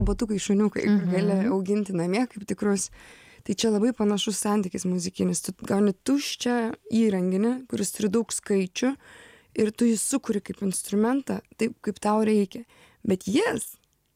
robotukai, šuniukai, kur gali auginti namie kaip tikrus. Tai čia labai panašus santykis muzikinis. Tu gauni tuščią įrenginį, kuris turi daug skaičių ir tu jį sukuri kaip instrumentą, taip kaip tau reikia. Bet jis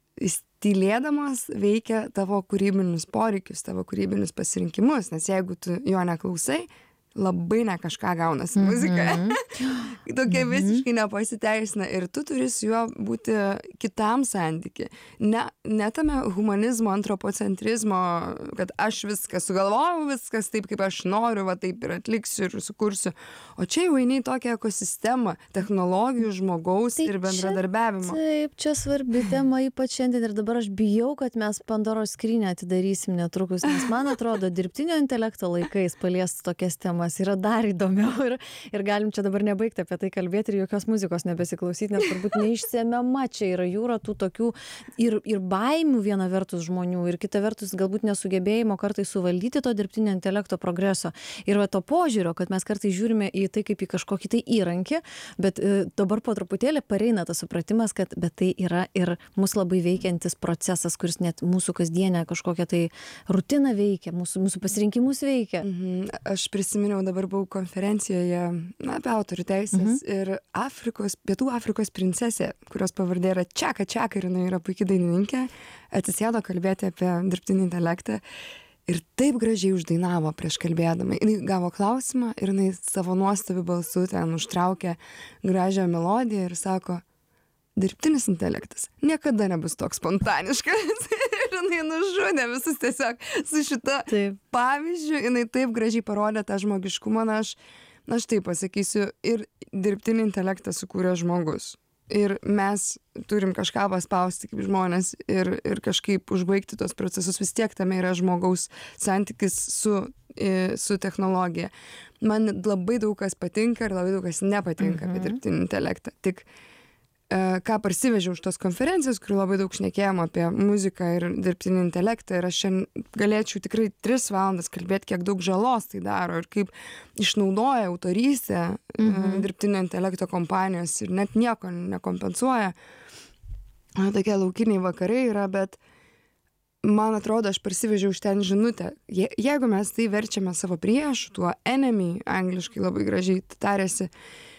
tylėdamas veikia tavo kūrybinius poreikius, tavo kūrybinius pasirinkimus, nes jeigu tu jo neklausai, labai ne kažką gaunasi muzika. Tokia visiškai nepasiteisina ir tu turi su juo būti kitam santyki. Ne tame humanizmo, antropocentrizmo, kad aš viską sugalvojau, viskas taip, kaip aš noriu, va taip ir atliksiu ir sukursiu. O čia jau eini į tokią ekosistemą technologijų, žmogaus ir bendradarbiavimo. Taip, čia svarbi tema, ypač šiandien ir dabar aš bijau, kad mes Pandoros skrynią atidarysim netrukus, nes man atrodo, dirbtinio intelekto laikais paliesti tokias temas yra dar įdomiau ir galim čia dabar nebaigti apie tai kalbėti ir jokios muzikos nebesiklausyti, nes turbūt neišsemiama čia yra jūra tų tokių ir baimių viena vertus žmonių ir kita vertus galbūt nesugebėjimo kartais suvaldyti to dirbtinio intelekto progreso. Ir va to požiūrio, kad mes kartais žiūrime į tai kaip į kažkokį tai įrankį, bet dabar po truputėlį pareina tas supratimas, kad bet tai yra ir mus labai veikiantis procesas, kuris net mūsų kasdienę kažkokią tai rutiną veikia, mūsų pasirinkimus veikia. Aš prisiminiau, dabar buvau konferencijoje apie autorių teisės ir Pietų Afrikos princesė, kurios pavardė yra Čaka ir jinai yra puikiai dainininkė, atsisėdo kalbėti apie dirbtinį intelektą ir taip gražiai uždainavo prieš kalbėdama. Jinai gavo klausimą ir jinai savo nuostabiu balsu ten užtraukė gražią melodiją ir sako, dirbtinis intelektas niekada nebus toks spontaniškas. Ir jinai nužudė visus tiesiog su šita pavyzdžiu. Jinai taip gražiai parodė tą žmogiškumą. Aš taip pasakysiu, ir dirbtinį intelektą sukūrė žmogus. Ir mes turim kažką paspausti kaip žmonės ir kažkaip užbaigti tos procesus. Vis tiek tame yra žmogaus santykis su technologija. Man labai daug kas patinka ir labai daug kas nepatinka apie dirbtinį intelektą. Tik ką parsivežiau už tos konferencijos, kur labai daug šnekėjom apie muziką ir dirbtinį intelektą ir aš šiandien galėčiau tikrai 3 valandas kalbėti, kiek daug žalos tai daro ir kaip išnaudoja autorystę dirbtinio intelekto kompanijos ir net nieko nekompensuoja. Tokie laukiniai vakarai yra, bet man atrodo, aš parsivežiau iš ten žinutę. Jeigu mes tai verčiame savo priešų, tuo enemy, angliškai labai gražiai tariasi,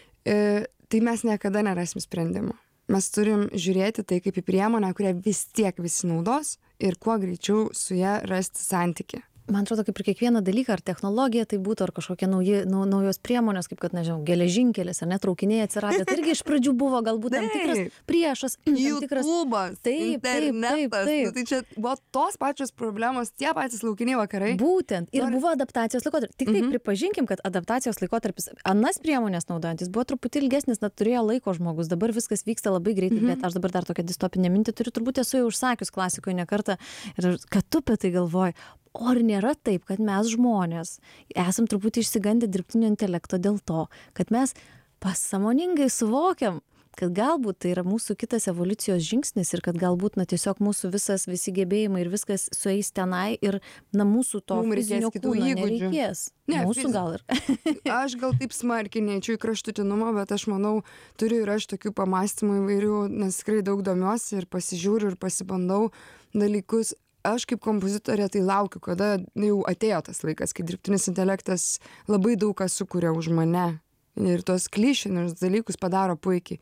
tai mes niekada nerasim sprendimo. Mes turim žiūrėti tai kaip į priemonę, kurią vis tiek visi naudos ir kuo greičiau su ją rasti santykį. Man atrodo, kaip ir kiekvieną dalyką, ar technologija tai būtų, ar kažkokie naujos priemonės, kaip kad, nežinau, geležinkelis, ar net traukiniai atsiradę. Tai irgi iš pradžių buvo galbūt tam tikras priešas. YouTube'as, internetas. Tai čia buvo tos pačios problemos, tie patys laukiniai vakarai. Būtent. Ir buvo adaptacijos laikotarpis. Tik tai pripažinkim, kad adaptacijos laikotarpis anas priemonės naudojantis buvo truputį ilgesnis, net turėjo laiko žmogus. Dabar viskas vyksta labai greitai, bet aš dabar dar tokią distopinę mintį turiu, turbūt esu jau užsakius klasikoje ne kartą. Ir kad tu apie tai galvoji. O ar nėra taip, kad mes žmonės esam truputį išsigandę dirbtinio intelekto dėl to, kad mes pasąmoningai suvokiam, kad galbūt tai yra mūsų kitas evoliucijos žingsnis ir kad galbūt tiesiog mūsų visi gebėjimai ir viskas sueis tenai ir mūsų to fizinio kūno nereikės. Mūsų gal ir. Aš gal taip smarkiai neičiau į kraštutinumą, bet aš manau, turiu ir aš tokių pamastymų įvairių, nes tikrai daug domiuosi ir pasižiūriu ir pasibandau dalykus. Aš kaip kompozitorė tai laukiu, kada jau atėjo tas laikas, kai dirbtinis intelektas labai daug ką sukuria už mane ir tos klišinius dalykus padaro puikiai.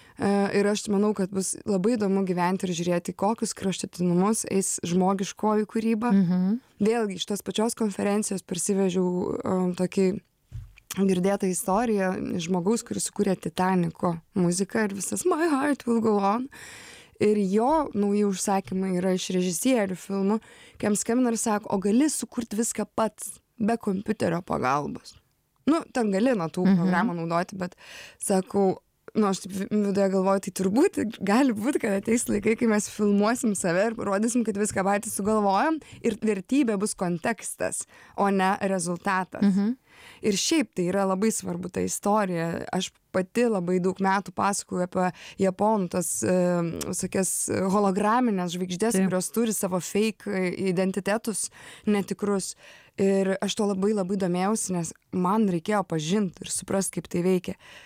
Ir aš manau, kad bus labai įdomu gyventi ir žiūrėti, kokius kraštutinumus eis žmogiškoji kūryba. Vėlgi, iš tos pačios konferencijos parsivežiau tokį girdėtą istoriją žmogaus, kuris sukūrė Titaniko muziką ir visas My Heart Will Go On. Ir jo nauji užsakymai yra iš režisierių filmų, kai jam skambina ir sako, o gali sukurti viską pats, be kompiuterio pagalbos. Ten gali tų programų naudoti, bet sakau, aš taip viduje galvoju, tai turbūt gali būti, kad ateis laikai, kai mes filmuosim save ir rodysim, kad viską patys sugalvojam ir vertybė bus kontekstas, o ne rezultatas. Ir šiaip tai yra labai svarbu ta istorija. Aš pati labai daug metų pasakoju apie japonų tas visokias holograminės žvaigždės, kurios turi savo fake identitetus netikrus. Ir aš to labai labai domėjausi, nes man reikėjo pažinti ir suprasti, kaip tai veikia.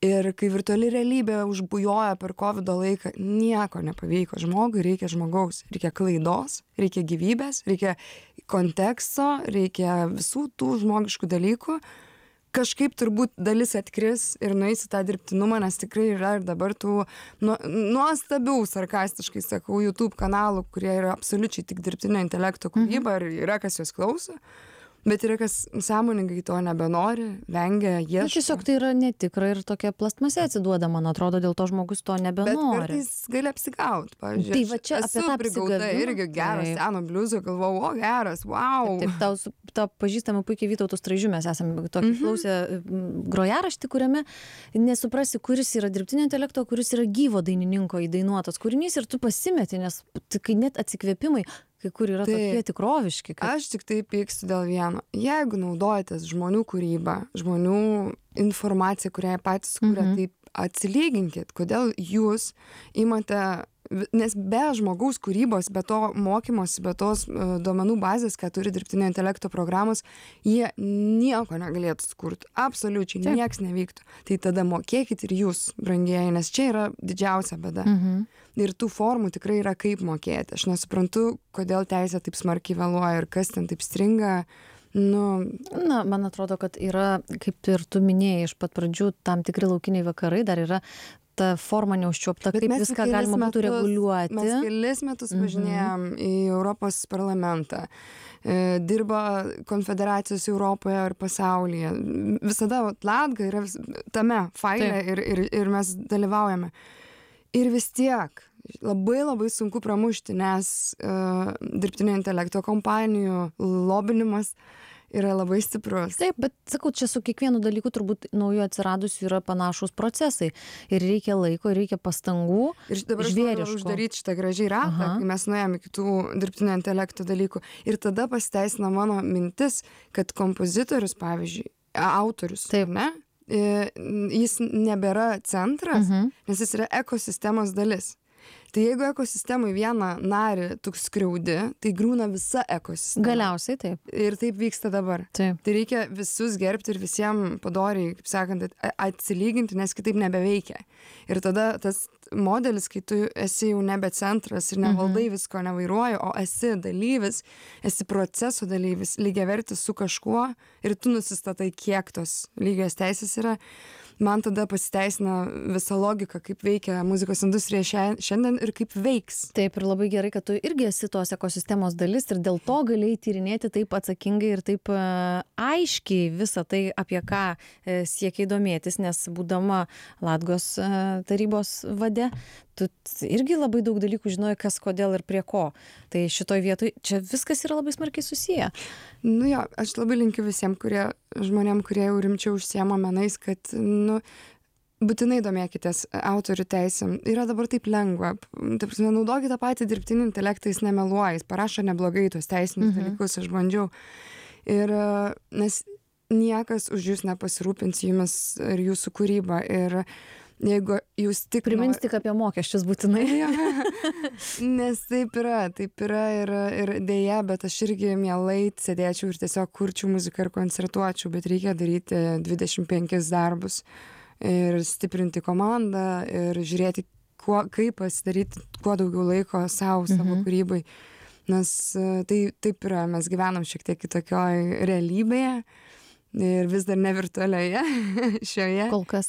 Ir kai virtuali realybė užbujoja per COVID laiką, nieko nepavyko. Žmogui reikia žmogaus, reikia klaidos, reikia gyvybės, reikia konteksto, reikia visų tų žmogiškų dalykų. Kažkaip turbūt dalis atkris ir nueis į tą dirbtinumą, nes tikrai yra ir dabar tų nuostabių, sarkastiškai sakau, YouTube kanalų, kurie yra absoliučiai tik dirbtinio intelekto kūryba ir yra kas juos klauso. Bet yra kas sąmoningai to nebenori, vengia, ieško. Tiesiog tai yra netikra ir tokia plastmasė atsiduoda, man atrodo, dėl to žmogus to nebenori. Bet kartais gali apsigaut, pavyzdžiui. Tai va čia apie esu tą prigauta apsigavimą. irgi geras Taip. seno bliuzo, galvojau, o geras, wow. Taip, tau pažįstame puikiai Vytautu Straižiu, mes esame tokį klausę grojaraštį, kuriame nesuprasi, kuris yra dirbtinio intelekto, kuris yra gyvo dainininko įdainuotas kūrinys ir tu pasimeti, nes kai net atsikvėpimai, kai kur yra tokie tikroviški. Aš tik tai pykstu dėl vieno. Jeigu naudojatės žmonių kūrybą, žmonių informaciją, kurią patys kūrė, tai atsilyginkit, kodėl jūs imate, nes be žmogaus kūrybos, be to mokymosi, be tos duomenų bazės, ką turi dirbtinio intelekto programos, jie nieko negalėtų sukurti. Absoliučiai nieks nevyktų. Tai tada mokėkit ir jūs, brangieji, nes čia yra didžiausia bėda. Ir tų formų tikrai yra kaip mokėti. Aš nesuprantu, kodėl teisė taip smarkiai vėluoja ir kas ten taip stringa. Na, man atrodo, kad yra, kaip ir tu minėjai iš pat pradžių, tam tikri laukiniai vakarai, dar yra ta forma neužčiuopta, kaip viską galima būtų reguliuoti. Mes kelis metus važinėjom į Europos parlamentą, dirba konfederacijos Europoje ir pasaulyje. Visada Latga yra tame faile ir mes dalyvaujame. Ir vis tiek labai sunku pramušti, nes dirbtinio intelekto kompanijų lobinimas yra labai stiprus. Taip, bet sakau, čia su kiekvienu dalyku turbūt nauju atsiradusiu yra panašus procesai. Ir reikia laiko, ir reikia pastangų. Ir dabar aš noriu uždaryti šitą gražiai ratą, kai mes nuėjome kitų dirbtinio intelekto dalykų. Ir tada pasiteisina mano mintis, kad kompozitorius, pavyzdžiui, autorius, taip, ne? Jis nebėra centras, nes jis yra ekosistemos dalis. Tai jeigu ekosistemai vieną narį tu skriaudi, tai griūna visa ekosistema. Galiausiai taip. Ir taip vyksta dabar. Taip. Tai reikia visus gerbti ir visiems padoriai, kaip sakant, atsilyginti, nes kitaip nebeveikia. Ir tada tas modelis, kai tu esi jau nebe centras ir nevaldai visko, nevairuoji, o esi dalyvis, esi proceso dalyvis, lygiavertis su kažkuo ir tu nusistatai, kiek tos lygios teisės yra. Man tada pasiteisina visa logika, kaip veikia muzikos industrija šiandien ir kaip veiks. Taip, ir labai gerai, kad tu irgi esi tos ekosistemos dalis ir dėl to galėjai tyrinėti taip atsakingai ir taip aiškiai visą tai, apie ką siekiai domėtis, nes būdama Latgos tarybos vade, tu irgi labai daug dalykų žinojai, kas, kodėl ir prie ko. Tai šitoj vietoj čia viskas yra labai smarkiai susiję. Nu jo, aš labai linkiu visiems žmonėm, kurie jau rimčiau užsiema menais, kad, būtinai domėkitės autorių teisėm. Yra dabar taip lengva. Taip prasme, naudokite patį dirbtinį intelektą, jis nemeluoja, jis parašo neblogai tuos teisinius dalykus, aš bandžiau. Ir nes niekas už jūs nepasirūpins jumis ir jūsų kūrybą. Ir jeigu jūs tik... Primins tik apie mokesčius būtinai. Nes taip yra ir dėja, bet aš irgi mielai sėdėčiau ir tiesiog kurčiau muziką ir koncertuočiau, bet reikia daryti 25 darbus ir stiprinti komandą ir žiūrėti, kaip pasidaryti kuo daugiau laiko savo kūrybai. Nes tai taip yra, mes gyvenam šiek tiek kitokioj realybėje. Ir vis dar ne virtualioje šioje. Kol kas.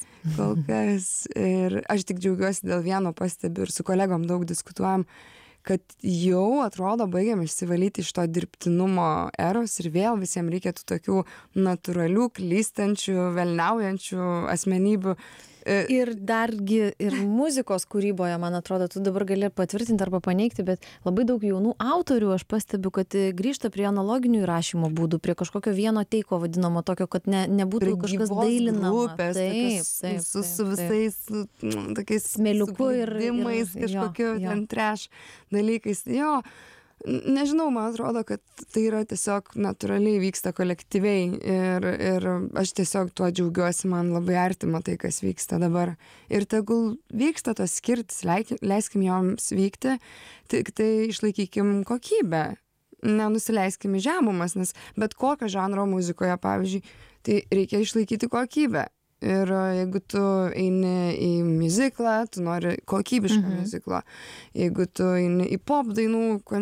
Ir aš tik džiaugiuosi dėl vieno, pastebiu ir su kolegom daug diskutuojam, kad jau atrodo baigiam išsivalyti iš to dirbtinumo eros ir vėl visiems reikia tų tokių natūralių, klystančių, velniaujančių asmenybių. Ir dargi ir muzikos kūryboje, man atrodo, tu dabar gali patvirtinti arba paneigti, bet labai daug jaunų autorių aš pastebiu, kad grįžta prie analoginių įrašymo būdų, prie kažkokio vieno teiko vadinamo tokio, kad nebūtų kažkas dailinama. Grupės, su visais tokiais smėliuku ir kažkokiu ten trash dalykais. Jo, nežinau, man atrodo, kad tai yra tiesiog natūraliai vyksta kolektyviai ir aš tiesiog tuo džiaugiuosi, man labai artima tai, kas vyksta dabar. Ir tegul vyksta tos skirtis, leiskim joms vykti, tik tai išlaikykim kokybę, nenusileiskim į žemumas, nes bet kokio žanro muzikoje, pavyzdžiui, tai reikia išlaikyti kokybę. Ir jeigu tu eini į miuziklą, tu nori kokybiško miuziklo. Jeigu tu eini į pop dainų